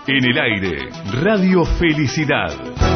En el aire, Radio Felicidad.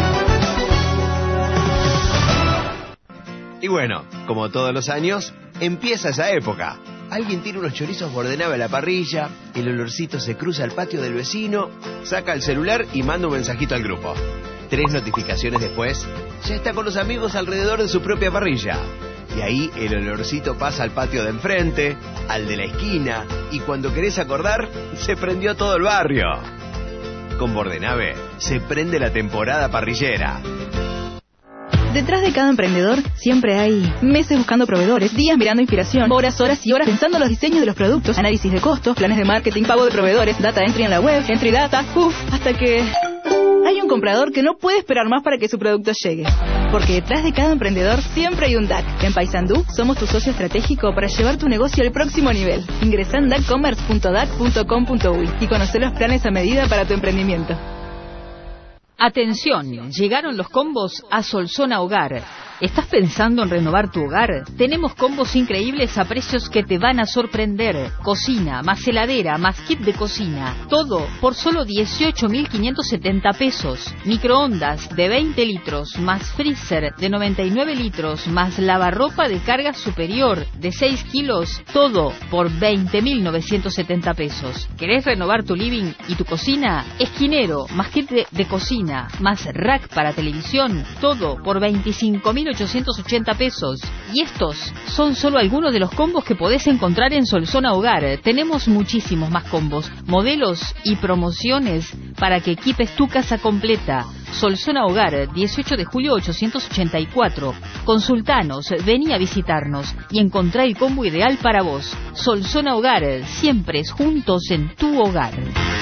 Y bueno, como todos los años, empieza esa época. Alguien tira unos chorizos bordenave a la parrilla, el olorcito se cruza al patio del vecino, saca el celular y manda un mensajito al grupo. 3 notificaciones después, ya está con los amigos alrededor de su propia parrilla. Y ahí el olorcito pasa al patio de enfrente, al de la esquina, y cuando querés acordar, se prendió todo el barrio. Con Bordenave se prende la temporada parrillera. Detrás de cada emprendedor siempre hay meses buscando proveedores, días mirando inspiración, horas y horas pensando en los diseños de los productos, análisis de costos, planes de marketing, pago de proveedores, data entry en la web, entry data, hasta que hay un comprador que no puede esperar más para que su producto llegue. Porque detrás de cada emprendedor siempre hay un DAC. En Paysandú somos tu socio estratégico para llevar tu negocio al próximo nivel. Ingresá en dacommerce.dac.com.uy y conoce los planes a medida para tu emprendimiento. Atención, llegaron los combos a Solzona Hogar. ¿Estás pensando en renovar tu hogar? Tenemos combos increíbles a precios que te van a sorprender. Cocina, más heladera, más kit de cocina. Todo por solo 18.570 pesos. Microondas de 20 litros, más freezer de 99 litros, más lavarropa de carga superior de 6 kilos. Todo por 20.970 pesos. ¿Querés renovar tu living y tu cocina? Esquinero, más kit de cocina, más rack para televisión. Todo por 25.880 pesos. Y estos son solo algunos de los combos que podés encontrar en Solzona Hogar. Tenemos muchísimos más combos, modelos y promociones para que equipes tu casa completa. Solzona Hogar, 18 de julio 884. Consultanos, vení a visitarnos y encontrá el combo ideal para vos. Solzona Hogar, siempre juntos en tu hogar.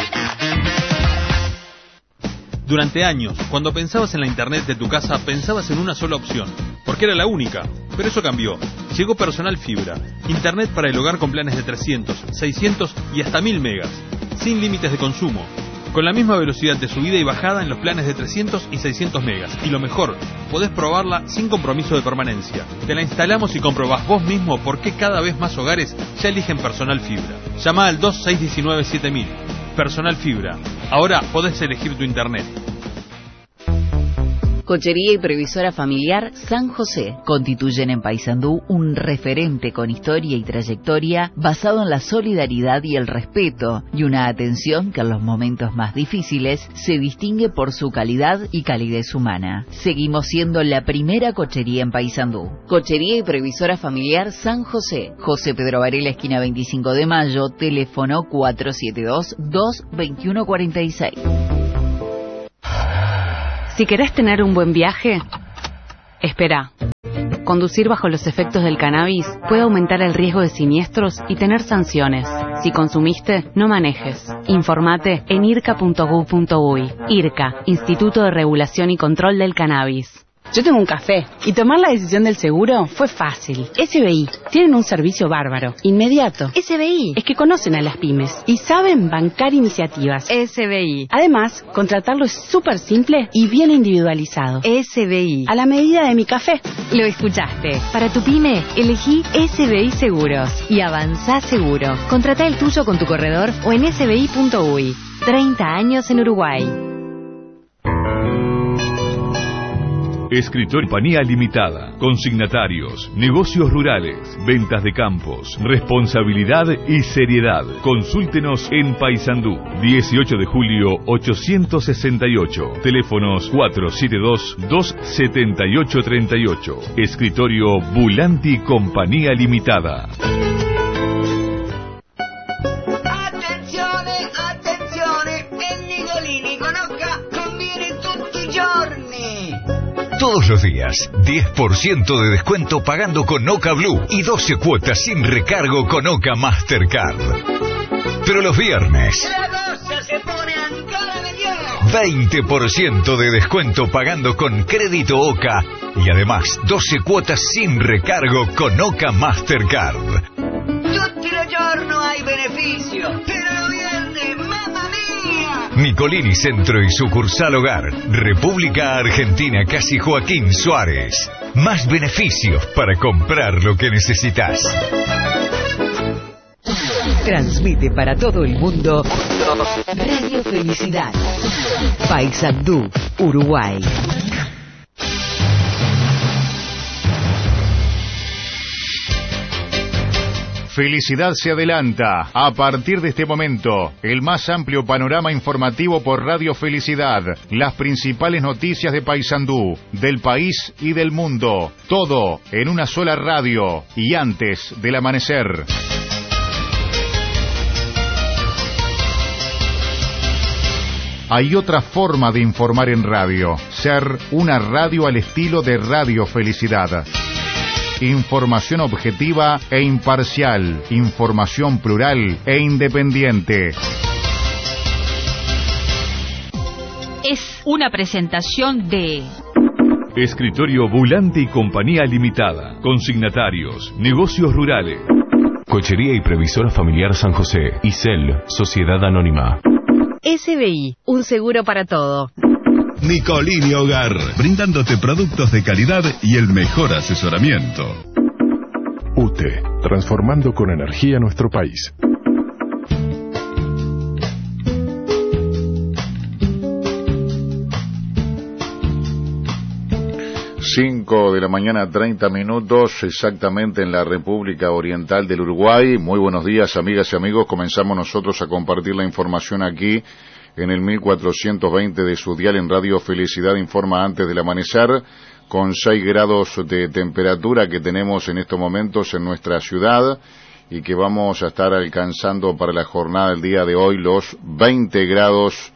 Durante años, cuando pensabas en la internet de tu casa, pensabas en una sola opción, porque era la única. Pero eso cambió. Llegó Personal Fibra, internet para el hogar con planes de 300, 600 y hasta 1000 megas, sin límites de consumo, con la misma velocidad de subida y bajada en los planes de 300 y 600 megas. Y lo mejor, podés probarla sin compromiso de permanencia. Te la instalamos y comprobás vos mismo por qué cada vez más hogares ya eligen Personal Fibra. Llama al 2619-7000. Personal Fibra. Ahora podés elegir tu internet. Cochería y previsora familiar San José constituyen en Paysandú un referente con historia y trayectoria basado en la solidaridad y el respeto y una atención que en los momentos más difíciles se distingue por su calidad y calidez humana. Seguimos siendo la primera cochería en Paysandú. Cochería y previsora familiar San José. José Pedro Varela, esquina 25 de Mayo, teléfono 472-22146. Si querés tener un buen viaje, espera. Conducir bajo los efectos del cannabis puede aumentar el riesgo de siniestros y tener sanciones. Si consumiste, no manejes. Informate en irca.gov.uy. IRCA, Instituto de Regulación y Control del Cannabis. Yo tengo un café y tomar la decisión del seguro fue fácil. SBI, tienen un servicio bárbaro, inmediato. SBI, es que conocen a las pymes y saben bancar iniciativas. SBI. Además, contratarlo es súper simple y bien individualizado. SBI. A la medida de mi café. Lo escuchaste. Para tu pyme, elegí SBI Seguros y avanzá seguro. Contratá el tuyo con tu corredor o en sbi.uy. 30 años en Uruguay. Escritor Compañía Limitada, consignatarios, negocios rurales, ventas de campos, responsabilidad y seriedad. Consúltenos en Paysandú, 18 de julio 868, teléfonos 472-27838, escritorio Bulanti Compañía Limitada. Todos los días, 10% de descuento pagando con Oca Blue y 12 cuotas sin recargo con Oca Mastercard. Pero los viernes, la cosa se pone ancora mejor. 20% de descuento pagando con crédito Oca y además 12 cuotas sin recargo con Oca Mastercard. Tutti los giorni hay beneficio, pero los viernes, mamma mía. Nicolini Centro y sucursal Hogar, República Argentina, Casi Joaquín Suárez. Más beneficios para comprar lo que necesitas. Transmite para todo el mundo Radio Felicidad. Paysandú, Uruguay. Felicidad se adelanta. A partir de este momento, el más amplio panorama informativo por Radio Felicidad. Las principales noticias de Paysandú, del país y del mundo. Todo en una sola radio y antes del amanecer. Hay otra forma de informar en radio. Ser una radio al estilo de Radio Felicidad. Información objetiva e imparcial. Información plural e independiente. Es una presentación de... Escritorio Volante y Compañía Limitada. Consignatarios, negocios rurales. Cochería y Previsora Familiar San José. ISEL, Sociedad Anónima. SBI, un seguro para todo. Nicolini Hogar, brindándote productos de calidad y el mejor asesoramiento. UTE, transformando con energía nuestro país. Cinco de la mañana, 30 minutos, exactamente en la República Oriental del Uruguay. Muy buenos días, amigas y amigos. Comenzamos nosotros a compartir la información aquí en el 1420 de su dial en Radio Felicidad Informa antes del amanecer, con 6 grados de temperatura que tenemos en estos momentos en nuestra ciudad y que vamos a estar alcanzando para la jornada del día de hoy los 20 grados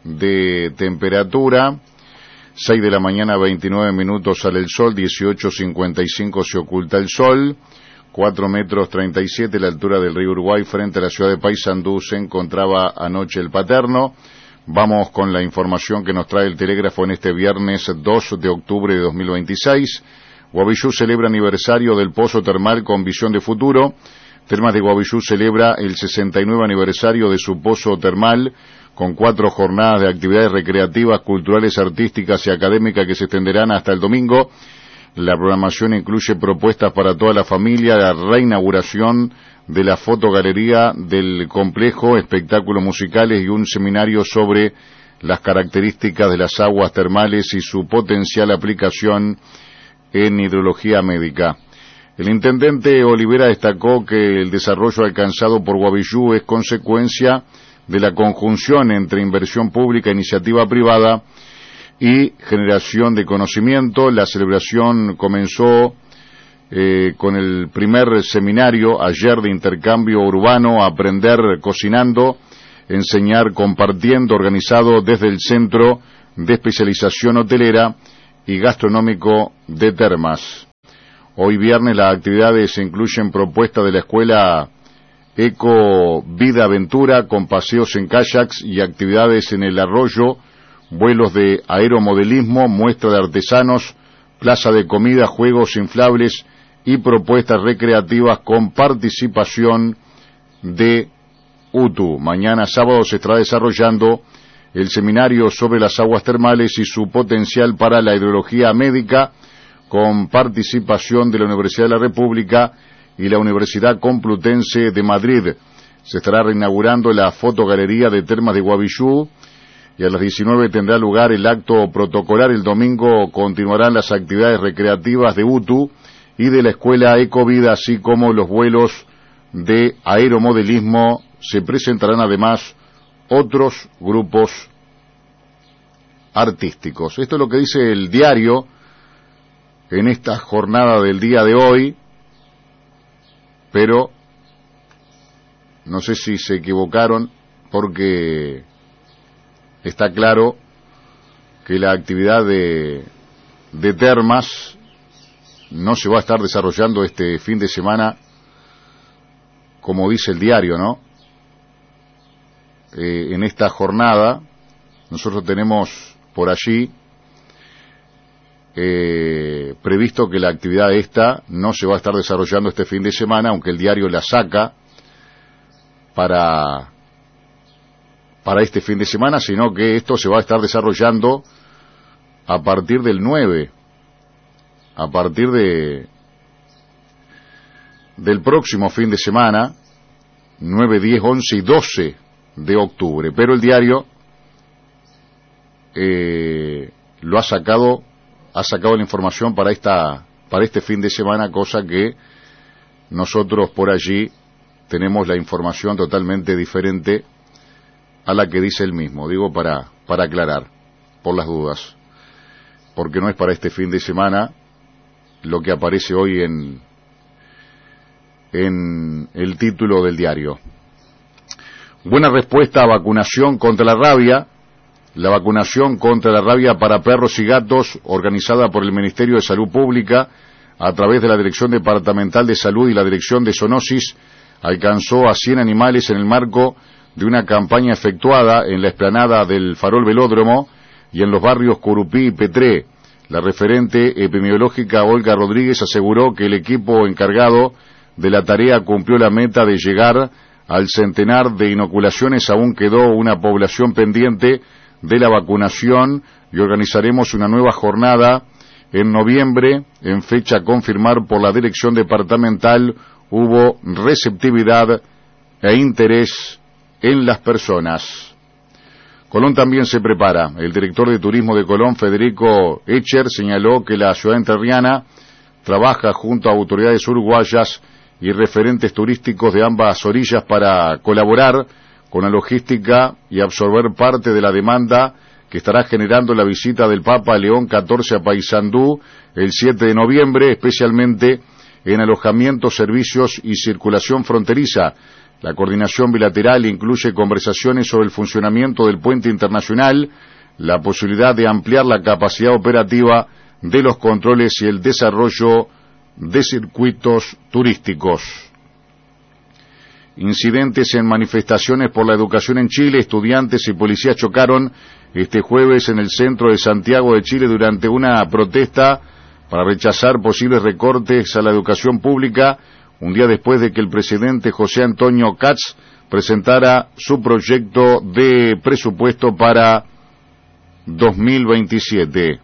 de temperatura. 6 de la mañana, 29 minutos sale el sol, 18:55 se oculta el sol. 4 metros 37 la altura del río Uruguay frente a la ciudad de Paysandú se encontraba anoche el Paterno. Vamos con la información que nos trae el telégrafo en este viernes 2 de octubre de 2026. Guavillú celebra aniversario del pozo termal con visión de futuro. Termas de Guavillú celebra el 69 aniversario de su pozo termal con 4 jornadas de actividades recreativas, culturales, artísticas y académicas que se extenderán hasta el domingo. La programación incluye propuestas para toda la familia, la reinauguración de la fotogalería del complejo, espectáculos musicales y un seminario sobre las características de las aguas termales y su potencial aplicación en hidrología médica. El intendente Olivera destacó que el desarrollo alcanzado por Guavillú es consecuencia de la conjunción entre inversión pública e iniciativa privada y generación de conocimiento. La celebración comenzó con el primer seminario ayer de intercambio urbano, Aprender Cocinando, Enseñar Compartiendo, organizado desde el Centro de Especialización Hotelera y Gastronómico de Termas. Hoy viernes las actividades incluyen propuestas de la Escuela Eco Vida Aventura con paseos en kayaks y actividades en el arroyo, vuelos de aeromodelismo, muestra de artesanos, plaza de comida, juegos inflables y propuestas recreativas con participación de UTU. Mañana sábado se estará desarrollando el seminario sobre las aguas termales y su potencial para la hidrología médica con participación de la Universidad de la República y la Universidad Complutense de Madrid. Se estará reinaugurando la fotogalería de Termas de Guavillú y a las 19 tendrá lugar el acto protocolar. El domingo continuarán las actividades recreativas de UTU y de la Escuela Ecovida, así como los vuelos de aeromodelismo. Se presentarán además otros grupos artísticos. Esto es lo que dice el diario en esta jornada del día de hoy, pero no sé si se equivocaron porque está claro que la actividad de Termas no se va a estar desarrollando este fin de semana como dice el diario, ¿no? En esta jornada nosotros tenemos por allí previsto que la actividad esta no se va a estar desarrollando este fin de semana, aunque el diario la saca para este fin de semana, sino que esto se va a estar desarrollando a partir del 9, a partir del próximo fin de semana, 9, 10, 11 y 12 de octubre. Pero el diario ha sacado la información para este fin de semana, cosa que nosotros por allí tenemos la información totalmente diferente a la que dice él mismo. Digo para aclarar, por las dudas, porque no es para este fin de semana lo que aparece hoy en el título del diario. Buena respuesta a vacunación contra la rabia. La vacunación contra la rabia para perros y gatos, organizada por el Ministerio de Salud Pública a través de la Dirección Departamental de Salud y la Dirección de Zoonosis, alcanzó a 100 animales en el marco de una campaña efectuada en la explanada del Farol Velódromo y en los barrios Curupí y Petré. La referente epidemiológica Olga Rodríguez aseguró que el equipo encargado de la tarea cumplió la meta de llegar al centenar de inoculaciones. Aún quedó una población pendiente de la vacunación y organizaremos una nueva jornada en noviembre, en fecha a confirmar por la Dirección Departamental. Hubo receptividad e interés en las personas. Colón también se prepara. El director de turismo de Colón, Federico Echer, señaló que la ciudad entrerriana trabaja junto a autoridades uruguayas y referentes turísticos de ambas orillas para colaborar con la logística y absorber parte de la demanda que estará generando la visita del Papa León XIV a Paysandú el 7 de noviembre, especialmente en alojamientos, servicios y circulación fronteriza. La coordinación bilateral incluye conversaciones sobre el funcionamiento del puente internacional, la posibilidad de ampliar la capacidad operativa de los controles y el desarrollo de circuitos turísticos. Incidentes en manifestaciones por la educación en Chile. Estudiantes y policías chocaron este jueves en el centro de Santiago de Chile durante una protesta para rechazar posibles recortes a la educación pública, un día después de que el presidente José Antonio Katz presentara su proyecto de presupuesto para 2027.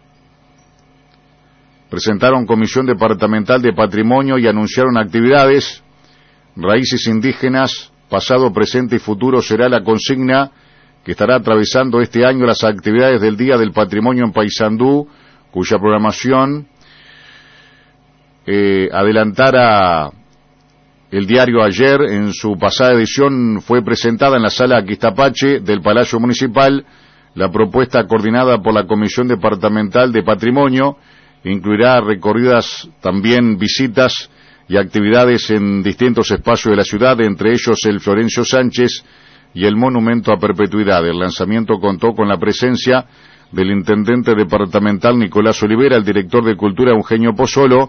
Presentaron Comisión Departamental de Patrimonio y anunciaron actividades. Raíces indígenas, pasado, presente y futuro será la consigna que estará atravesando este año las actividades del Día del Patrimonio en Paysandú, cuya programación adelantara el diario ayer. En su pasada edición fue presentada en la sala Quistapache del Palacio Municipal. La propuesta, coordinada por la Comisión Departamental de Patrimonio, incluirá recorridas, también visitas y actividades en distintos espacios de la ciudad, entre ellos el Florencio Sánchez y el Monumento a Perpetuidad. El lanzamiento contó con la presencia del intendente departamental Nicolás Olivera, el director de Cultura Eugenio Pozzolo,